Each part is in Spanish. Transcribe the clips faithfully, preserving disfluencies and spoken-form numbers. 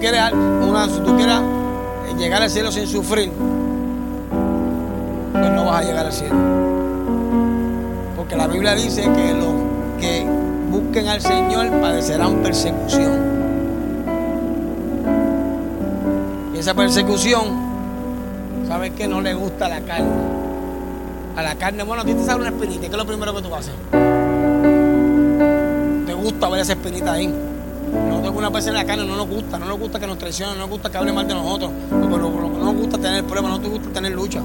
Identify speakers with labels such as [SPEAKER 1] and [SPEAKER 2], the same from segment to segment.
[SPEAKER 1] quieres, una, si tú quieres llegar al cielo sin sufrir, pues no vas a llegar al cielo. Porque la Biblia dice que los que busquen al Señor padecerán persecución. Y esa persecución, ¿sabes qué? No le gusta a la carne. A la carne, bueno, a ti te sale una espinita, ¿qué es lo primero que tú haces? Te gusta ver esa espinita ahí. Nosotros algunas veces en la carne no nos gusta, no nos gusta que nos traicionen, no nos gusta que hablen mal de nosotros, no, no, no, no nos gusta tener pruebas, no nos gusta tener lucha.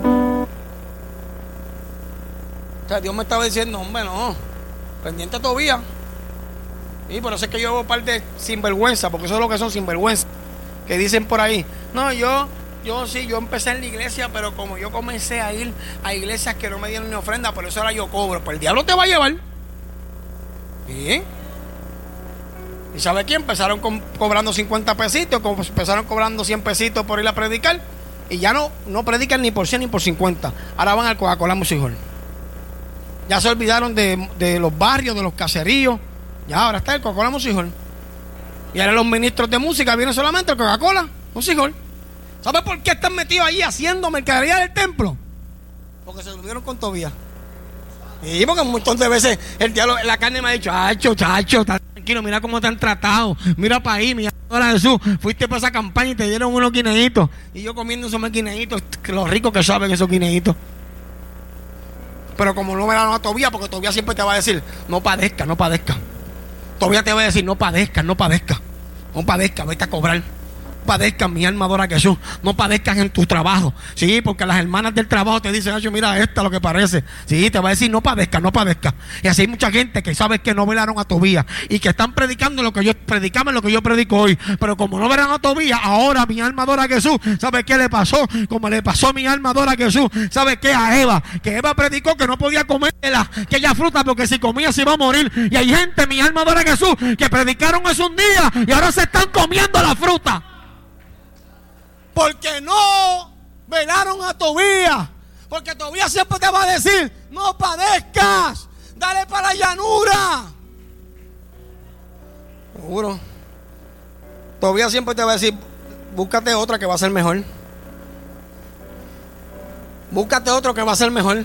[SPEAKER 1] O sea, Dios me estaba diciendo, hombre, no, pendiente a Tobías. Y por eso es que yo hago parte de sinvergüenza, porque eso es lo que son sinvergüenza, que dicen por ahí, no, yo, yo sí, yo empecé en la iglesia, pero como yo comencé a ir a iglesias que no me dieron ni ofrenda, por eso ahora yo cobro, pues el diablo te va a llevar. ¿Sí? ¿Y sabe quién? Empezaron con, cobrando cincuenta pesitos, empezaron cobrando cien pesitos por ir a predicar, y ya no, no predican ni por cien ni por cincuenta. Ahora van al Coca-Cola Music Hall. Ya se olvidaron de, de los barrios, de los caseríos. Ya ahora está el Coca-Cola Music Hall. Y ahora los ministros de música vienen solamente al Coca-Cola Music Hall. ¿Sabe por qué están metidos ahí haciendo mercadería del templo? Porque se durmieron con Tobías. Y porque un montón de veces el diablo, la carne me ha dicho, chacho, chacho, tranquilo, mira cómo te han tratado, mira para ahí, mira, ahora Jesús, fuiste para esa campaña y te dieron unos guineitos, y yo comiendo esos guineitos, lo rico que saben esos guineitos. Pero como no me dan a Tobías, porque Tobías siempre te va a decir, no padezca, no padezca. Tobías te va a decir, no padezca, no padezca, no padezca, vete a cobrar. Padezcan, mi alma adora a Jesús. No padezcan en tu trabajo. Sí, porque las hermanas del trabajo te dicen, mira esta lo que parece. Sí, te va a decir, no padezcan, no padezcan. Y así hay mucha gente que sabe que no velaron a Tobías y que están predicando lo que yo predicaba, lo que yo predico hoy. Pero como no velaron a Tobías, ahora mi alma adora a Jesús. ¿Sabe qué le pasó? Como le pasó a mi alma adora a Jesús. ¿Sabe qué? A Eva, que Eva predicó que no podía comer la, aquella fruta porque si comía se iba a morir. Y hay gente, mi alma adora a Jesús, que predicaron eso un día y ahora se están comiendo la fruta. Porque no velaron a Tobías. Porque Tobías siempre te va a decir, no padezcas, dale para la llanura. Seguro. Tobías siempre te va a decir, búscate otra que va a ser mejor. Búscate otro que va a ser mejor.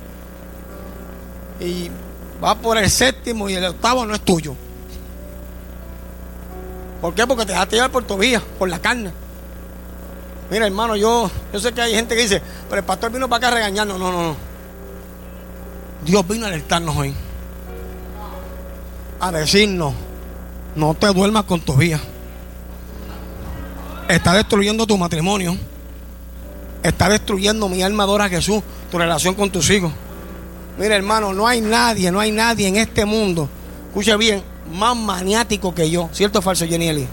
[SPEAKER 1] Y va por el séptimo y el octavo no es tuyo. ¿Por qué? Porque te dejaste llevar por Tobías, por la carne. Mira, hermano, yo, yo sé que hay gente que dice, pero el pastor vino para acá a regañarnos. No, no, no. Dios vino a alertarnos hoy. A decirnos, no te duermas con Tobías. Está destruyendo tu matrimonio. Está destruyendo, mi alma adora a Jesús, tu relación con tus hijos. Mira, hermano, no hay nadie, no hay nadie en este mundo, escuche bien, más maniático que yo. ¿Cierto o falso, Jenny Eli?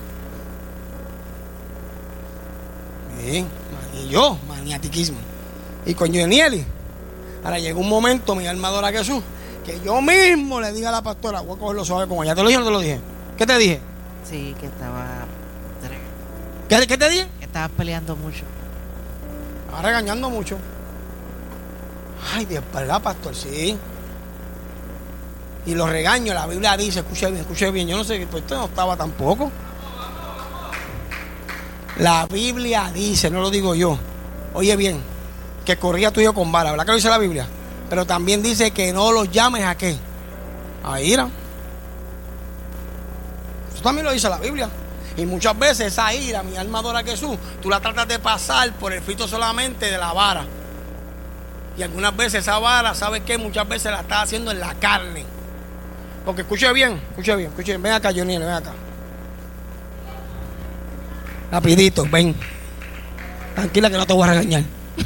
[SPEAKER 1] Bien, y yo, maniatiquismo. Y con Yenieli, ahora llegó un momento, mi alma adora a Jesús, que yo mismo le dije a la pastora, voy a cogerlo suave como ella. ¿Te lo dije o no te lo dije? ¿Qué te dije?
[SPEAKER 2] Sí, que estaba.
[SPEAKER 1] ¿Qué, qué te dije?
[SPEAKER 2] Que estabas peleando mucho.
[SPEAKER 1] Estaba regañando mucho. Ay, de verdad, pastor, sí. Y los regaños, la Biblia dice, escuche bien, escuche bien. Yo no sé, pues esto no estaba tampoco. La Biblia dice, no lo digo yo, oye bien, que corría tuyo con vara, ¿verdad que lo dice la Biblia? Pero también dice que no los llames a qué, a ira. Eso también lo dice la Biblia. Y muchas veces esa ira, mi alma adora a Jesús, tú la tratas de pasar por el filtro solamente de la vara. Y algunas veces esa vara, ¿sabes qué? Muchas veces la estás haciendo en la carne. Porque escuche bien, escuche bien, escuche bien, ven acá, Johnny, ven acá. Rapidito, ven. Tranquila que no te voy a regañar.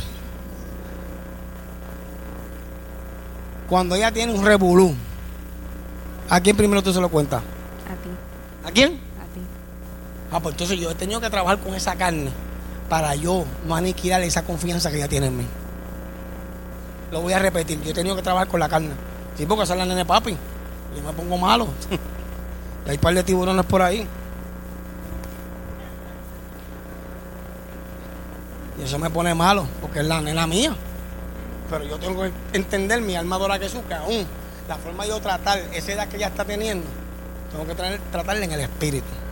[SPEAKER 1] Cuando ella tiene un revolú, ¿a quién primero tú se lo cuentas?
[SPEAKER 3] A ti.
[SPEAKER 1] ¿A quién?
[SPEAKER 3] A ti.
[SPEAKER 1] Ah, pues entonces yo he tenido que trabajar con esa carne para yo no aniquilar esa confianza que ella tiene en mí. Lo voy a repetir, yo he tenido que trabajar con la carne. Sí, porque esa es la nene papi. Yo me pongo malo. Hay un par de tiburones por ahí. Y eso me pone malo, porque es la nena mía. Pero yo tengo que entender, mi alma adora a Jesús, que aún la forma de yo tratar esa edad que ella está teniendo, tengo que tratar, tratarla en el espíritu.